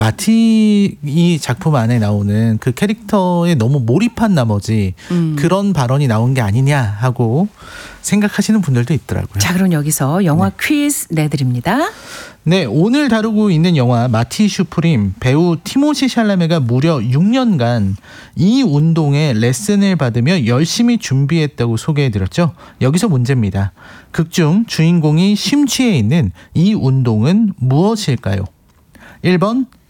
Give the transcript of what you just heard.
마티 이 작품 안에 나오는 그 캐릭터에 너무 몰입한 나머지 그런 발언이 나온 게 아니냐 하고 생각하시는 분들도 있더라고요. 자, 그럼 여기서 영화 퀴즈 내드립니다. 네, 오늘 다루고 있는 영화 마티 슈프림, 배우 티모시 샬라메가 무려 6년간 이 운동의 레슨을 받으며 열심히 준비했다고 소개해드렸죠. 여기서 문제입니다. 극중 주인공이 심취해 있는 이 운동은 무엇일까요? 1번